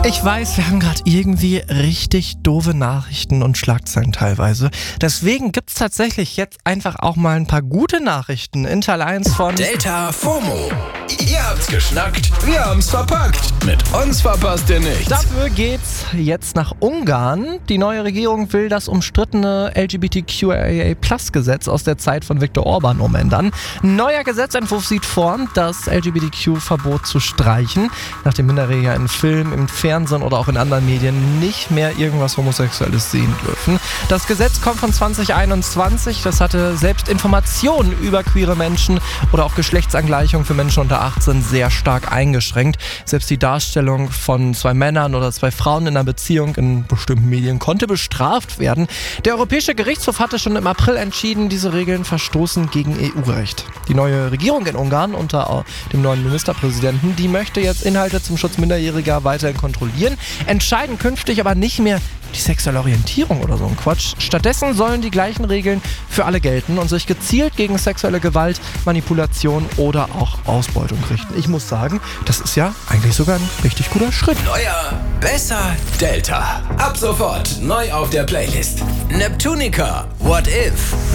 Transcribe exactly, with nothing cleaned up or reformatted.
Ich weiß, wir haben gerade irgendwie richtig doofe Nachrichten und Schlagzeilen teilweise. Deswegen gibt's tatsächlich jetzt einfach auch mal ein paar gute Nachrichten in Teil eins von Delta FOMO. Ihr habt's geschnackt, wir haben's verpackt. Mit uns verpasst ihr nichts. Dafür geht's jetzt nach Ungarn. Die neue Regierung will das umstrittene L G B T Q I A Plus Gesetz aus der Zeit von Viktor Orban umändern. Ein neuer Gesetzentwurf sieht vor, das L G B T Q-Verbot zu streichen, nachdem Minderjährige in Filmen, im Fernsehen oder auch in anderen Medien nicht mehr irgendwas Homosexuelles sehen dürfen. Das Gesetz kommt von zwanzig einundzwanzig. Das hatte selbst Informationen über queere Menschen oder auch Geschlechtsangleichung für Menschen unter achtzehn sehr stark eingeschränkt. Selbst die Darstellung von zwei Männern oder zwei Frauen in einer Beziehung in bestimmten Medien konnte bestraft werden. Der Europäische Gerichtshof hatte schon im April entschieden, diese Regeln verstoßen gegen E U-Recht. Die neue Regierung in Ungarn unter dem neuen Ministerpräsidenten, die möchte jetzt Inhalte zum Schutz Minderjähriger weiterhin kontrollieren, entscheiden künftig aber nicht mehr die sexuelle Orientierung oder so ein Quatsch. Stattdessen sollen die gleichen Regeln für alle gelten und sich gezielt gegen sexuelle Gewalt, Manipulation oder auch Ausbeutung richten. Ich muss sagen, das ist ja eigentlich sogar ein richtig guter Schritt. Neuer, besser Delta. Ab sofort neu auf der Playlist. Neptunica, What If?